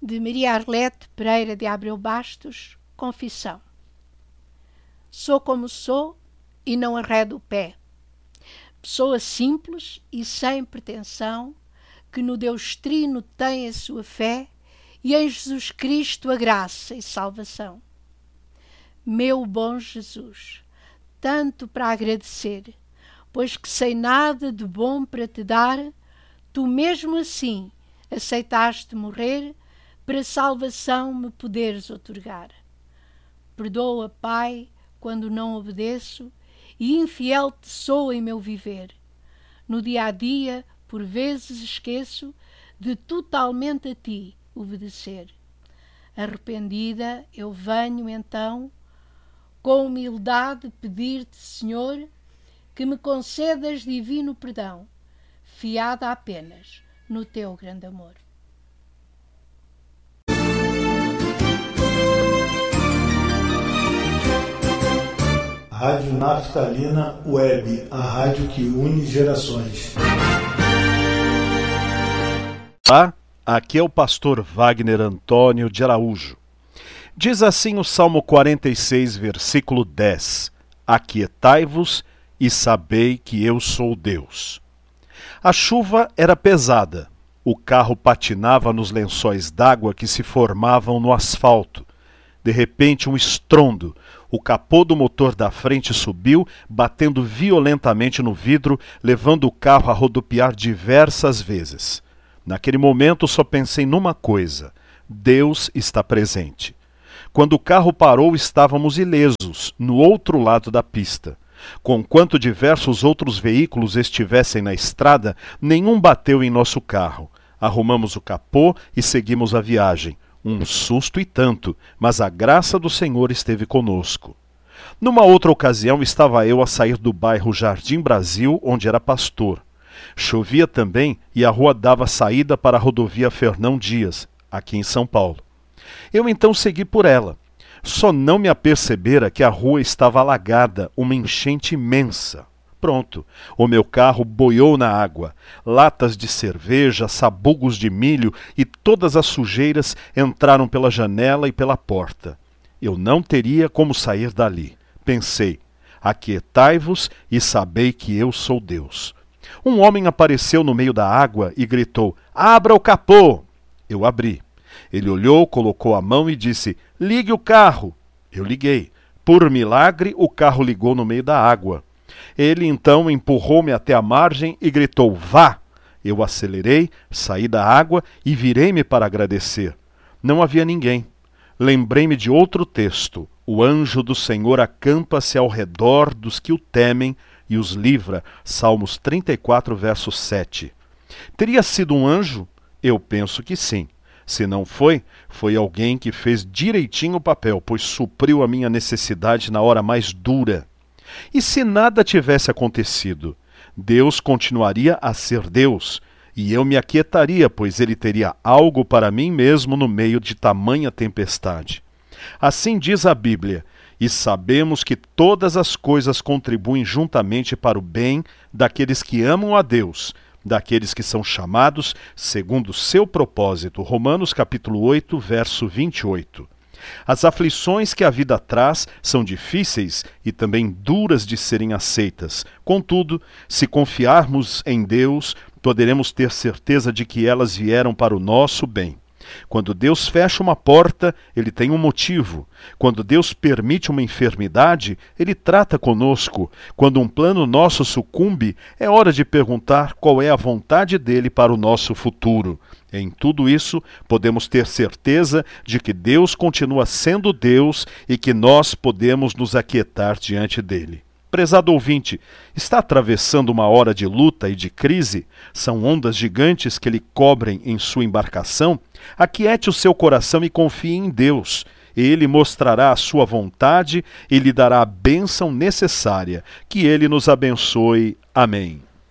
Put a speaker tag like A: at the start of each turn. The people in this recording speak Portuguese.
A: De Maria Arlete Pereira de Abreu Bastos, confissão. Sou como sou e não arredo o pé. Pessoa simples e sem pretensão, que no Deus Trino tem a sua fé e em Jesus Cristo a graça e salvação. Meu bom Jesus, tanto para agradecer, pois que sei nada de bom para te dar, tu mesmo assim aceitaste morrer para salvação me poderes outorgar. Perdoa, Pai, quando não obedeço e infiel te sou em meu viver. No dia a dia, por vezes esqueço de totalmente a ti obedecer. Arrependida, eu venho então, com humildade pedir-te, Senhor, que me concedas divino perdão, fiada apenas no teu grande amor.
B: Rádio Naftalina Web, a rádio que une gerações.
C: Olá, aqui é o pastor Wagner Antônio de Araújo. Diz assim o Salmo 46, versículo 10: Aquietai-vos e sabei que eu sou Deus. A chuva era pesada, o carro patinava nos lençóis d'água que se formavam no asfalto. De repente, um estrondo. O capô do motor da frente subiu, batendo violentamente no vidro, levando o carro a rodopiar diversas vezes. Naquele momento, só pensei numa coisa: Deus está presente. Quando o carro parou, estávamos ilesos, no outro lado da pista. Conquanto diversos outros veículos estivessem na estrada, nenhum bateu em nosso carro. Arrumamos o capô e seguimos a viagem. Um susto e tanto, mas a graça do Senhor esteve conosco. Numa outra ocasião, estava eu a sair do bairro Jardim Brasil, onde era pastor. Chovia também e a rua dava saída para a rodovia Fernão Dias, aqui em São Paulo. Eu então segui por ela. Só não me apercebera que a rua estava alagada, uma enchente imensa. Pronto, o meu carro boiou na água. Latas de cerveja, sabugos de milho e todas as sujeiras entraram pela janela e pela porta. Eu não teria como sair dali. Pensei: aquietai-vos e sabei que eu sou Deus. Um homem apareceu no meio da água e gritou: abra o capô! Eu abri. Ele olhou, colocou a mão e disse: ligue o carro. Eu liguei. Por milagre, o carro ligou no meio da água. Ele então empurrou-me até a margem e gritou: vá! Eu acelerei, saí da água e virei-me para agradecer. Não havia ninguém. Lembrei-me de outro texto: o anjo do Senhor acampa-se ao redor dos que o temem e os livra. Salmos 34, verso 7. Teria sido um anjo? Eu penso que sim. Se não foi, foi alguém que fez direitinho o papel, pois supriu a minha necessidade na hora mais dura. E se nada tivesse acontecido, Deus continuaria a ser Deus, e eu me aquietaria, pois Ele teria algo para mim mesmo no meio de tamanha tempestade. Assim diz a Bíblia: e sabemos que todas as coisas contribuem juntamente para o bem daqueles que amam a Deus, daqueles que são chamados segundo o seu propósito. Romanos capítulo 8, verso 28. As aflições que a vida traz são difíceis e também duras de serem aceitas. Contudo, se confiarmos em Deus, poderemos ter certeza de que elas vieram para o nosso bem. Quando Deus fecha uma porta, Ele tem um motivo. Quando Deus permite uma enfermidade, Ele trata conosco. Quando um plano nosso sucumbe, é hora de perguntar qual é a vontade dEle para o nosso futuro. Em tudo isso, podemos ter certeza de que Deus continua sendo Deus e que nós podemos nos aquietar diante dEle. Prezado ouvinte, está atravessando uma hora de luta e de crise? São ondas gigantes que lhe cobrem em sua embarcação? Aquiete o seu coração e confie em Deus. Ele mostrará a sua vontade e lhe dará a bênção necessária. Que Ele nos abençoe. Amém.